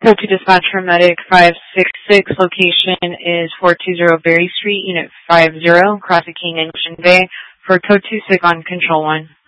Code 2 dispatch for Medic 566. Location is 420 Berry Street, Unit 50, Crossing King and Ocean Bay. For Code 2 sick on Control 1.